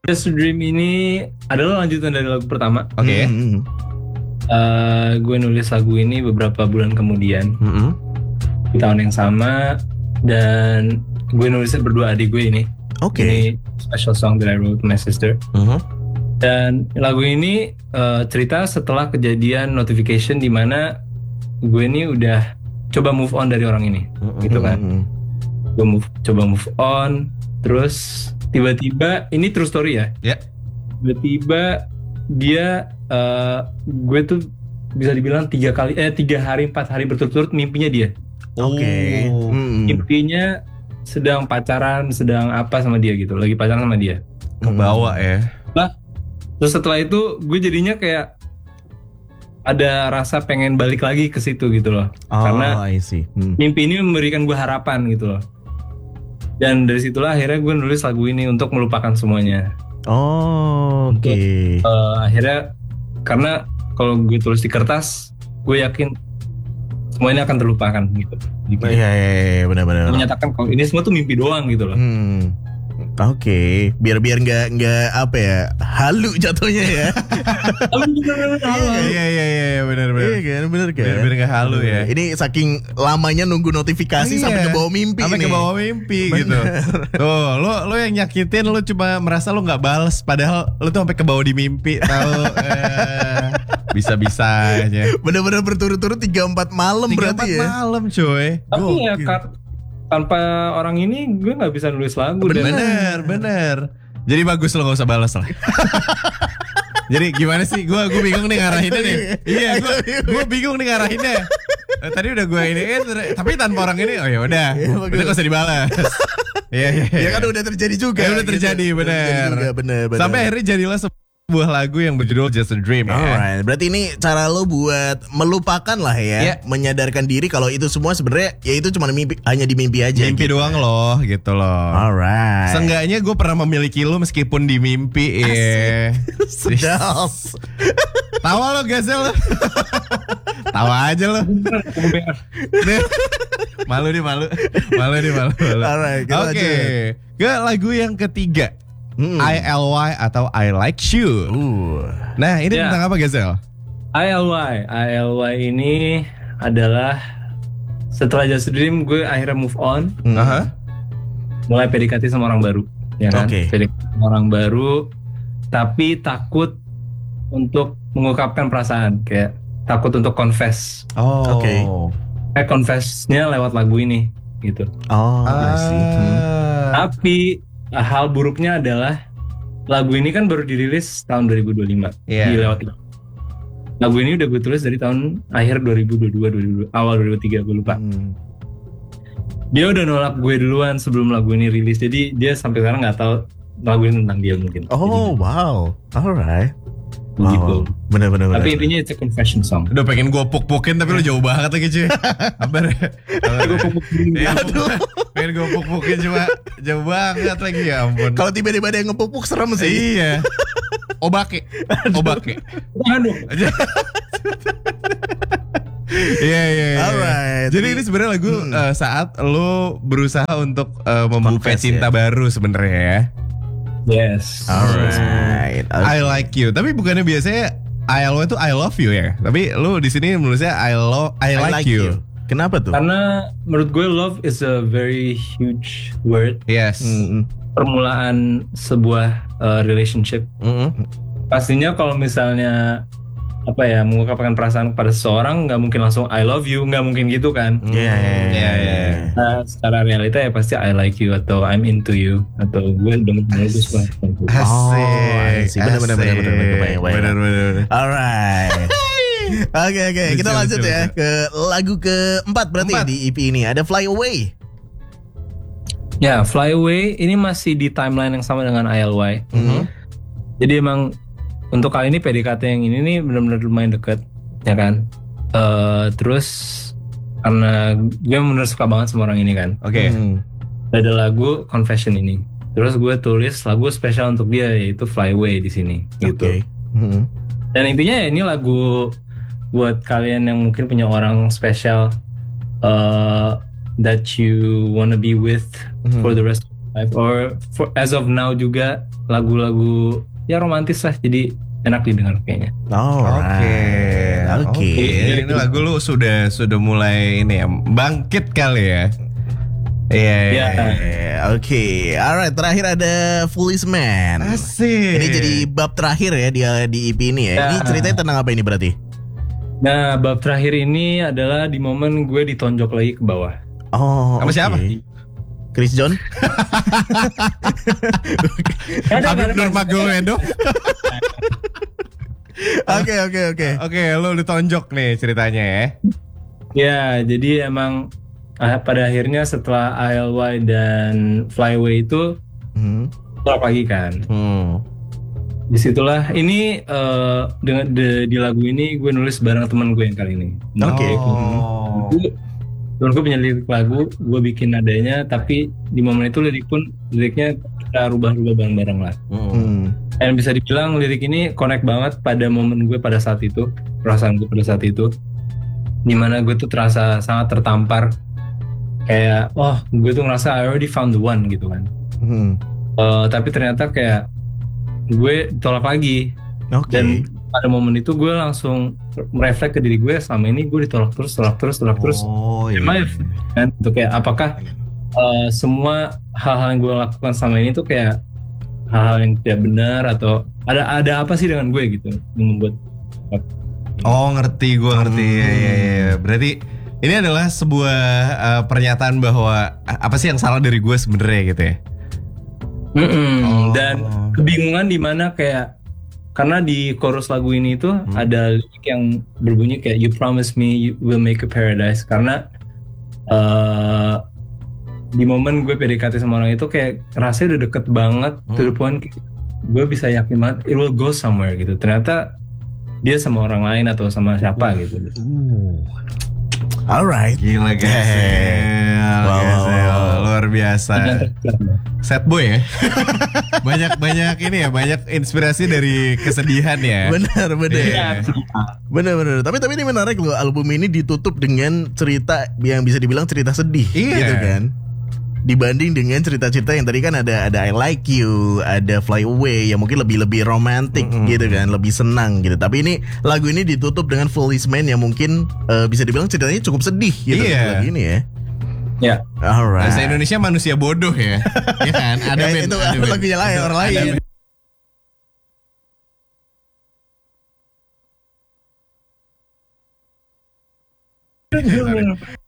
Just a Dream ini adalah lanjutan dari lagu pertama. Oke. Gue nulis lagu ini beberapa bulan kemudian di tahun yang sama, dan gue nulisnya berdua adik gue ini. Oke. Ini special song that I wrote with my sister. Dan lagu ini cerita setelah kejadian notification di mana gue ini udah coba move on dari orang ini, gitu kan. Gue coba move on, terus tiba-tiba ini true story ya. Ya. Tiba-tiba dia gue tuh bisa dibilang 3 hari 4 hari berturut-turut mimpinya dia. Oke. Mimpinya sedang pacaran, sedang apa sama dia gitu, lagi pacaran sama dia. Kebawa ya. Nah, terus setelah itu gue jadinya kayak ada rasa pengen balik lagi ke situ gitu loh. Karena I see. mimpi ini memberikan gue harapan gitu loh. Dan dari situlah akhirnya gue nulis lagu ini untuk melupakan semuanya. Oke. Akhirnya karena kalau gue tulis di kertas, gue yakin semuanya akan terlupakan gitu. Iya, benar-benar. Menyatakan kalau ini semua tuh mimpi doang gitu loh. Oke, biar nggak apa ya, halu jatuhnya ya. Iya, benar. Iya kan, benar kan. Biar nggak halu ya. Ini saking lamanya nunggu notifikasi sampai ke bawah mimpi. Sampai ke bawah mimpi gitu. Tuh, lo yang nyakitin, lo cuma merasa lo nggak bales, padahal lo tuh sampai ke bawah di mimpi. Tahu? Bisa-bisanya. Bener-bener berturut-turut 3-4 malam 3-4 berarti ya. malam coy. Tapi ya tanpa orang ini gue nggak bisa nulis lagu. Bener. Jadi bagus lo gak usah balas lah. Jadi gimana sih? Gue bingung nih ngarahinnya nih. Iya, gue bingung nih ngarahinnya. Tadi udah gue ini, tapi tanpa orang ini, oh ya udah gak usah dibalas. Iya. Ya kan udah terjadi juga. Ya udah terjadi, bener. Sampai akhirnya jadilah sebuah lagu yang berjudul Just a Dream. Alright, berarti ini cara lo buat melupakan lah ya, Yeah. menyadarkan diri kalau itu semua sebenarnya ya itu cuma mimpi, hanya di mimpi aja. Mimpi gitu. doang loh, gitu loh. Alright. Seenggaknya gue pernah memiliki lo meskipun di mimpi. Sedap. Tawa lo Gazel lo. Tawa aja lo. Malu. Alright, kita Oke. Ke lagu yang ketiga. ILY atau I Like You. Nah, ini tentang apa Gazel? ILY ini adalah setelah Just a Dream gue akhirnya move on. Mulai PDKT sama orang baru, ya kan? PDKT sama orang baru, tapi takut untuk mengungkapkan perasaan, kayak takut untuk confess. Kayak confessnya lewat lagu ini, gitu. Tapi hal buruknya adalah lagu ini kan baru dirilis tahun 2025. Dilewati. Lagu ini udah gue tulis dari tahun akhir 2022, awal 2023, gue lupa. Dia udah nolak gue duluan sebelum lagu ini rilis, jadi dia sampai sekarang nggak tahu lagu ini tentang dia mungkin. Wow, alright. Gitu. Bener. Tapi intinya it's a confession song. Udah pengen gue puk-pukin tapi lu jauh banget lagi cuy. Kabar. Gue puk-pukin. Pengen gue puk-pukin cuma jauh banget lagi, ya ampun. Kalau tiba-tiba ada yang ngepuk-puk serem sih. Iya. Obake. Aduh. Iya. Alright. Jadi ini sebenarnya lagu saat lo berusaha untuk membuka Confess, cinta baru sebenarnya ya. Yes. Alright. I like you. Tapi bukannya biasanya ILO itu I love you ya. Tapi lu di sini menulisnya I like you. Kenapa tuh? Karena menurut gue love is a very huge word. Yes. Permulaan sebuah relationship. Pastinya kalau misalnya mengungkapkan perasaan kepada seseorang, nggak mungkin langsung I love you, nggak mungkin gitu kan? Iya. Nah, secara realita ya pasti I like you atau I'm into you atau gue udah bagus lah. Asik. Bener. Alright. Oke. Kita lanjut ya ke lagu keempat berarti di EP ini ada Fly Away. Ya, Fly Away ini masih di timeline yang sama dengan ILY. Jadi emang untuk kali ini PDKT yang ini nih benar-benar lumayan deket, ya kan? Terus karena gue bener suka banget sama orang ini kan. Ada lagu Confession ini. Terus gue tulis lagu spesial untuk dia yaitu Fly Away di sini. Gitu. Dan intinya ya ini lagu buat kalian yang mungkin punya orang spesial that you wanna be with for the rest of life. Or as of now juga lagu-lagu ya romantis lah, jadi enak didengar kayaknya. Oke. Ini lagu lu sudah mulai ini ya, bangkit kali ya. Iya. Oke. Alright, terakhir ada Foolish Man. Asik. Ini jadi bab terakhir ya dia di EP ini ya. Ini ceritanya tentang apa ini berarti? Nah, bab terakhir ini adalah di momen gue ditonjok lagi ke bawah. Oh, Sama siapa? Chris John? Habib Nurmagomedov. Oke. Oke, lu ditonjok nih ceritanya ya. Ya, jadi emang pada akhirnya setelah ILY dan Flyway itu tolak lagi kan. Disitulah ini dengan di lagu ini gue nulis bareng teman gue yang kali ini. Temen gue punya lirik lagu, gue bikin nadanya, tapi di momen itu liriknya kita rubah-rubah bareng-bareng lah. Dan bisa dibilang lirik ini connect banget pada momen gue pada saat itu, perasaan gue pada saat itu, dimana gue tuh terasa sangat tertampar, kayak gue tuh ngerasa I already found the one gitu kan. Tapi ternyata kayak gue ditolak lagi. Dan pada momen itu gue langsung mereflek ke diri gue, selama ini gue ditolak terus. Kan itu kayak apakah semua hal-hal yang gue lakukan selama ini tuh kayak hal-hal yang tidak benar, atau ada apa sih dengan gue gitu yang membuat ngerti. Ya. Berarti ini adalah sebuah pernyataan bahwa apa sih yang salah dari gue sebenarnya gitu ya. Dan kebingungan di mana kayak, karena di chorus lagu ini itu ada lirik yang berbunyi kayak you promise me you will make a paradise, karena di momen gue PDKT sama orang itu kayak rasanya udah deket banget to the point gue bisa yakin banget it will go somewhere gitu. Ternyata dia sama orang lain atau sama siapa gitu. Alright. Gila guys. Luar biasa. Sad boy ya. banyak ini ya, banyak inspirasi dari kesedihan ya. Benar. Benar. Tapi ini menarik loh, album ini ditutup dengan cerita yang bisa dibilang cerita sedih gitu kan. Dibanding dengan cerita-cerita yang tadi kan ada I Like You, ada Fly Away yang mungkin lebih romantis gitu kan, lebih senang gitu. Tapi ini lagu ini ditutup dengan Foolish Man yang mungkin bisa dibilang ceritanya cukup sedih gitu lagu ini ya. Ya. Alright. Bahasa Indonesia manusia bodoh ya. Iya kan? Ada band. Itu lagunya lain, orang lain.